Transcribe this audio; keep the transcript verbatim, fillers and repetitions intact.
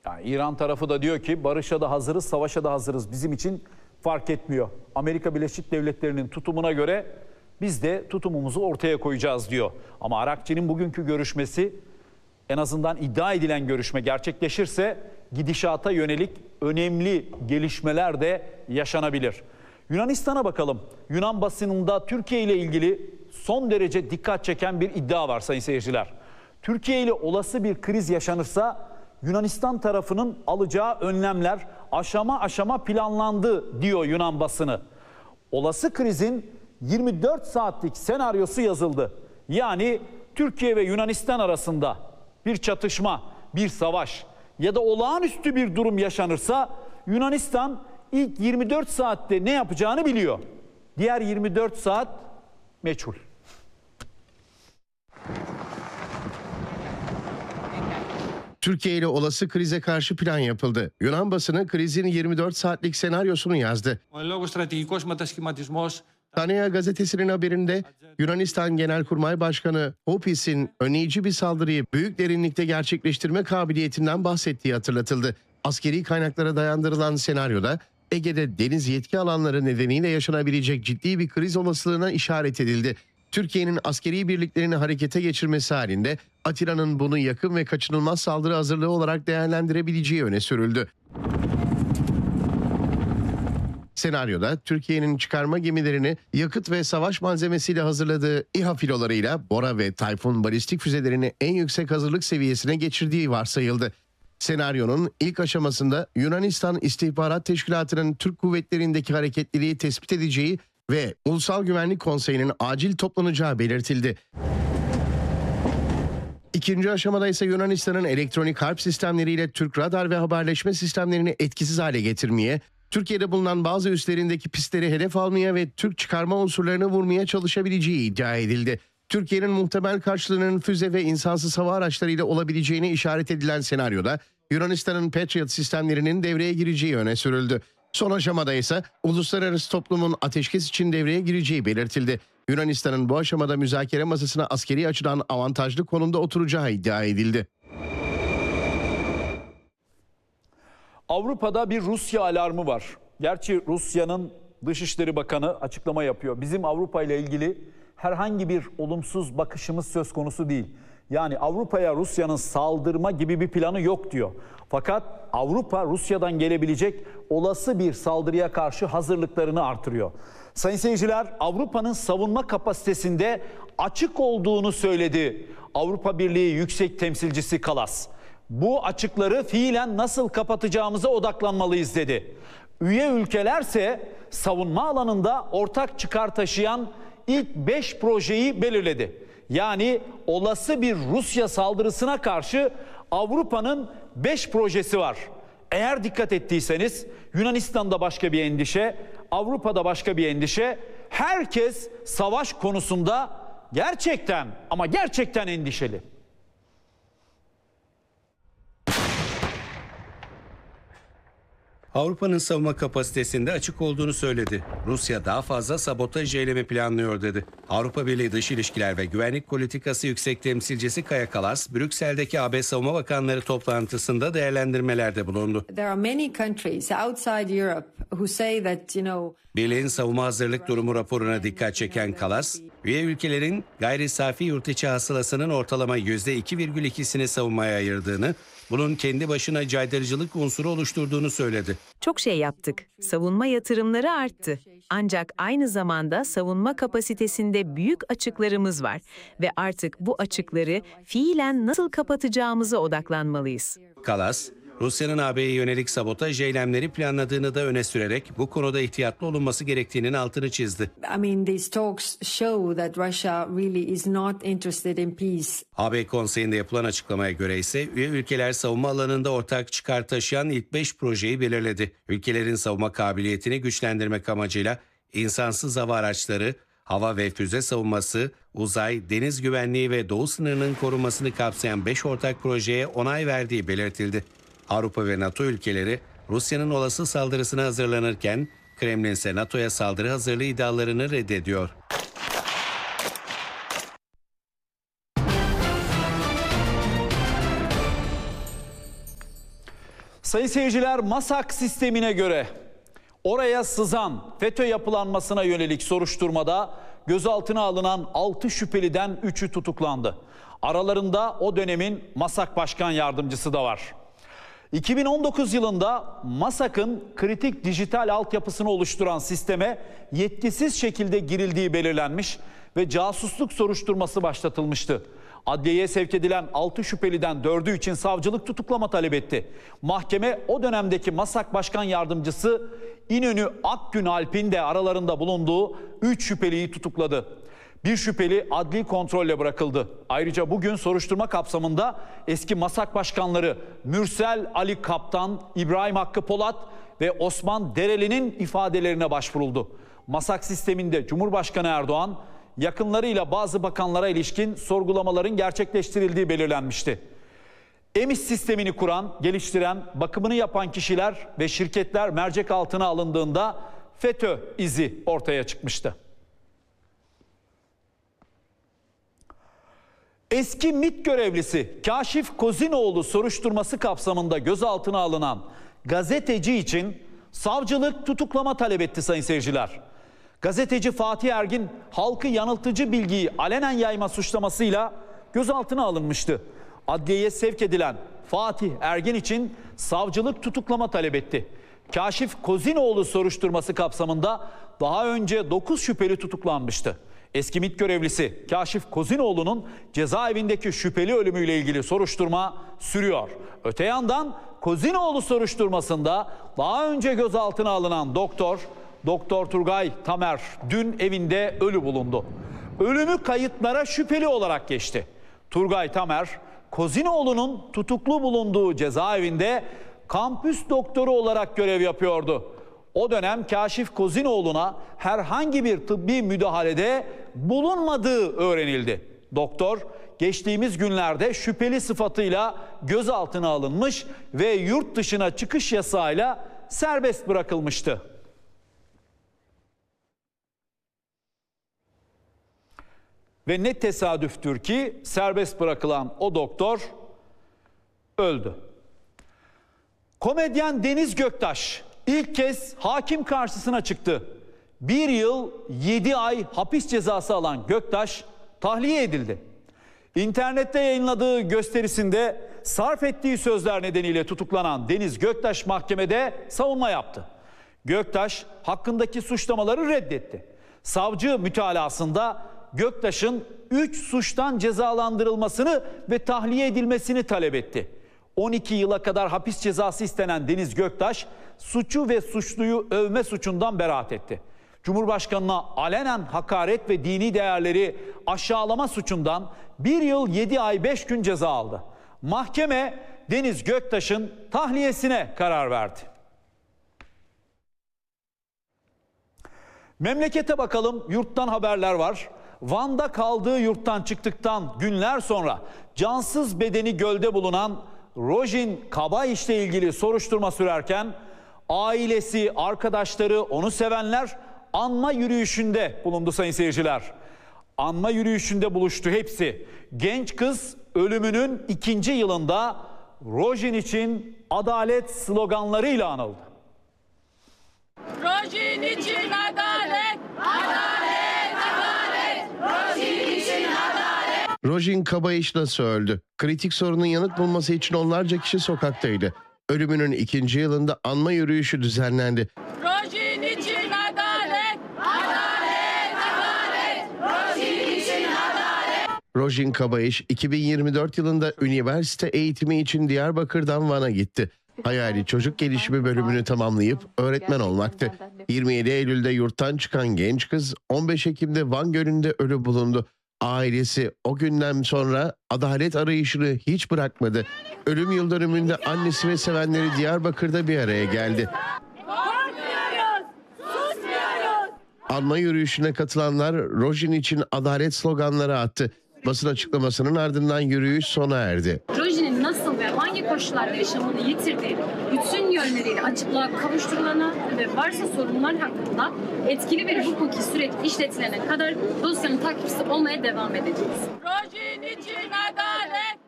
Yani İran tarafı da diyor ki barışa da hazırız, savaşa da hazırız. Bizim için fark etmiyor. Amerika Birleşik Devletleri'nin tutumuna göre biz de tutumumuzu ortaya koyacağız diyor. Ama Arakçı'nın bugünkü görüşmesi, en azından iddia edilen görüşme gerçekleşirse gidişata yönelik önemli gelişmeler de yaşanabilir. Yunanistan'a bakalım. Yunan basınında Türkiye ile ilgili son derece dikkat çeken bir iddia var sayın seyirciler. Türkiye ile olası bir kriz yaşanırsa Yunanistan tarafının alacağı önlemler aşama aşama planlandı diyor Yunan basını. Olası krizin yirmi dört saatlik senaryosu yazıldı. Yani Türkiye ve Yunanistan arasında bir çatışma, bir savaş ya da olağanüstü bir durum yaşanırsa Yunanistan ilk yirmi dört saatte ne yapacağını biliyor. Diğer yirmi dört saat meçhul. Türkiye ile olası krize karşı plan yapıldı. Yunan basını krizin yirmi dört saatlik senaryosunu yazdı. Tanea gazetesinin haberinde Yunanistan Genelkurmay Başkanı Hopis'in önleyici bir saldırıyı büyük derinlikte gerçekleştirme kabiliyetinden bahsettiği hatırlatıldı. Askeri kaynaklara dayandırılan senaryoda Ege'de deniz yetki alanları nedeniyle yaşanabilecek ciddi bir kriz olasılığına işaret edildi. Türkiye'nin askeri birliklerini harekete geçirmesi halinde Atina'nın bunu yakın ve kaçınılmaz saldırı hazırlığı olarak değerlendirebileceği öne sürüldü. Senaryoda Türkiye'nin çıkarma gemilerini yakıt ve savaş malzemesiyle hazırladığı İHA filolarıyla Bora ve Tayfun balistik füzelerini en yüksek hazırlık seviyesine geçirdiği varsayıldı. Senaryonun ilk aşamasında Yunanistan İstihbarat Teşkilatı'nın Türk kuvvetlerindeki hareketliliği tespit edeceği ve Ulusal Güvenlik Konseyi'nin acil toplanacağı belirtildi. İkinci aşamada ise Yunanistan'ın elektronik harp sistemleriyle Türk radar ve haberleşme sistemlerini etkisiz hale getirmeye, Türkiye'de bulunan bazı üslerindeki pistleri hedef almaya ve Türk çıkarma unsurlarını vurmaya çalışabileceği iddia edildi. Türkiye'nin muhtemel karşılığının füze ve insansız hava araçlarıyla olabileceğine işaret edilen senaryoda Yunanistan'ın Patriot sistemlerinin devreye gireceği öne sürüldü. Son aşamada ise uluslararası toplumun ateşkes için devreye gireceği belirtildi. Yunanistan'ın bu aşamada müzakere masasına askeri açıdan avantajlı konumda oturacağı iddia edildi. Avrupa'da bir Rusya alarmı var. Gerçi Rusya'nın Dışişleri Bakanı açıklama yapıyor. Bizim Avrupa ile ilgili herhangi bir olumsuz bakışımız söz konusu değil. Yani Avrupa'ya Rusya'nın saldırma gibi bir planı yok diyor. Fakat Avrupa Rusya'dan gelebilecek olası bir saldırıya karşı hazırlıklarını artırıyor. Sayın seyirciler, Avrupa'nın savunma kapasitesinde açık olduğunu söyledi Avrupa Birliği Yüksek Temsilcisi Kallas. Bu açıkları fiilen nasıl kapatacağımıza odaklanmalıyız dedi. Üye ülkelerse savunma alanında ortak çıkar taşıyan ilk beş projeyi belirledi. Yani olası bir Rusya saldırısına karşı Avrupa'nın beş projesi var. Eğer dikkat ettiyseniz Yunanistan'da başka bir endişe, Avrupa'da başka bir endişe. Herkes savaş konusunda gerçekten ama gerçekten endişeli. Avrupa'nın savunma kapasitesinde açık olduğunu söyledi. Rusya daha fazla sabotaj eylemi planlıyor dedi. Avrupa Birliği Dış İlişkiler ve Güvenlik Politikası Yüksek Temsilcisi Kaja Kallas, Brüksel'deki A B Savunma Bakanları toplantısında değerlendirmelerde bulundu. Birliğin savunma hazırlık durumu raporuna dikkat çeken Kallas, üye ülkelerin gayri safi yurt içi hasılasının ortalama yüzde iki virgül ikisini savunmaya ayırdığını, bunun kendi başına caydırıcılık unsuru oluşturduğunu söyledi. Çok şey yaptık. Savunma yatırımları arttı. Ancak aynı zamanda savunma kapasitesinde büyük açıklarımız var ve artık bu açıkları fiilen nasıl kapatacağımıza odaklanmalıyız. Kallas, Rusya'nın A B'ye yönelik sabotaj eylemleri planladığını da öne sürerek bu konuda ihtiyatlı olunması gerektiğinin altını çizdi. I mean, these talks show that Russia really is not interested in peace. A B Konseyi'nde yapılan açıklamaya göre ise üye ülkeler savunma alanında ortak çıkar taşıyan ilk beş projeyi belirledi. Ülkelerin savunma kabiliyetini güçlendirmek amacıyla insansız hava araçları, hava ve füze savunması, uzay, deniz güvenliği ve doğu sınırının korunmasını kapsayan beş ortak projeye onay verdiği belirtildi. Avrupa ve NATO ülkeleri Rusya'nın olası saldırısına hazırlanırken Kremlin ise NATO'ya saldırı hazırlığı iddialarını reddediyor. Sayın seyirciler, MASAK sistemine göre oraya sızan FETÖ yapılanmasına yönelik soruşturmada gözaltına alınan altı şüpheliden üçü tutuklandı. Aralarında o dönemin MASAK Başkan Yardımcısı da var. iki bin on dokuz yılında MASAK'ın kritik dijital altyapısını oluşturan sisteme yetkisiz şekilde girildiği belirlenmiş ve casusluk soruşturması başlatılmıştı. Adliyeye sevk edilen altı şüpheliden dördü için savcılık tutuklama talep etti. Mahkeme o dönemdeki MASAK Başkan Yardımcısı İnönü Akgün Alp'in de aralarında bulunduğu üç şüpheliyi tutukladı. Bir şüpheli adli kontrolle bırakıldı. Ayrıca bugün soruşturma kapsamında eski MASAK başkanları Mürsel Ali Kaptan, İbrahim Hakkı Polat ve Osman Dereli'nin ifadelerine başvuruldu. MASAK sisteminde Cumhurbaşkanı Erdoğan, yakınlarıyla bazı bakanlara ilişkin sorgulamaların gerçekleştirildiği belirlenmişti. EMİS sistemini kuran, geliştiren, bakımını yapan kişiler ve şirketler mercek altına alındığında FETÖ izi ortaya çıkmıştı. Eski MİT görevlisi Kaşif Kozinoğlu soruşturması kapsamında gözaltına alınan gazeteci için savcılık tutuklama talep etti sayın seyirciler. Gazeteci Fatih Ergin halkı yanıltıcı bilgiyi alenen yayma suçlamasıyla gözaltına alınmıştı. Adliyeye sevk edilen Fatih Ergin için savcılık tutuklama talep etti. Kaşif Kozinoğlu soruşturması kapsamında daha önce dokuz şüpheli tutuklanmıştı. Eski MİT görevlisi Kaşif Kozinoğlu'nun cezaevindeki şüpheli ölümüyle ilgili soruşturma sürüyor. Öte yandan Kozinoğlu soruşturmasında daha önce gözaltına alınan doktor, Doktor Turgay Tamer dün evinde ölü bulundu. Ölümü kayıtlara şüpheli olarak geçti. Turgay Tamer, Kozinoğlu'nun tutuklu bulunduğu cezaevinde kampüs doktoru olarak görev yapıyordu. O dönem Kaşif Kozinoğlu'na herhangi bir tıbbi müdahalede bulunmadığı öğrenildi. Doktor geçtiğimiz günlerde şüpheli sıfatıyla gözaltına alınmış ve yurt dışına çıkış yasağıyla serbest bırakılmıştı. Ve ne tesadüftür ki serbest bırakılan o doktor öldü. Komedyen Deniz Göktaş ilk kez hakim karşısına çıktı. Bir yıl yedi ay hapis cezası alan Göktaş tahliye edildi. İnternette yayınladığı gösterisinde sarf ettiği sözler nedeniyle tutuklanan Deniz Göktaş mahkemede savunma yaptı. Göktaş hakkındaki suçlamaları reddetti. Savcı mütalasında Göktaş'ın üç suçtan cezalandırılmasını ve tahliye edilmesini talep etti. on iki yıla kadar hapis cezası istenen Deniz Göktaş, suçu ve suçluyu övme suçundan beraat etti. Cumhurbaşkanına alenen hakaret ve dini değerleri aşağılama suçundan bir yıl yedi ay beş gün ceza aldı. Mahkeme Deniz Göktaş'ın tahliyesine karar verdi. Memlekete bakalım, yurttan haberler var. Van'da kaldığı yurttan çıktıktan günler sonra cansız bedeni gölde bulunan Rojin Kabayiş'le ilgili soruşturma sürerken ailesi, arkadaşları, onu sevenler anma yürüyüşünde bulundu sayın seyirciler. Anma yürüyüşünde buluştu hepsi. Genç kız ölümünün ikinci yılında Rojin için adalet sloganlarıyla anıldı. Rojin için adalet, adalet, adalet, Rojin için adalet. Rojin Kabayiş nasıl öldü? Kritik sorunun yanıt bulması için onlarca kişi sokaktaydı. Ölümünün ikinci yılında anma yürüyüşü düzenlendi. Rojin için adalet, adalet, adalet, Rojin için adalet. Rojin Kabayiş iki bin yirmi dört yılında üniversite eğitimi için Diyarbakır'dan Van'a gitti. Hayali çocuk gelişimi bölümünü tamamlayıp öğretmen olmaktı. yirmi yedi Eylül'de yurttan çıkan genç kız on beş Ekim'de Van Gölü'nde ölü bulundu. Ailesi o günden sonra adalet arayışını hiç bırakmadı. Ölüm yıl dönümünde annesi ve sevenleri Diyarbakır'da bir araya geldi. Korkmuyoruz, susmuyoruz. Anma yürüyüşüne katılanlar Rojin için adalet sloganları attı. Basın açıklamasının ardından yürüyüş sona erdi. Rojin'in nasıl ve hangi koşullarda yaşamını yitirdiği bütün yönleriyle açıklığa kavuşturulana ve varsa sorunlar hakkında etkili bir hukuki süreç işletilene kadar dosyanın takipçisi olmaya devam edeceğiz. Rojin için adalet,